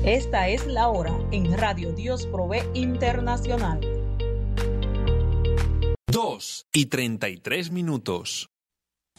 Esta es la hora en Radio Dios Provee Internacional. 2:33.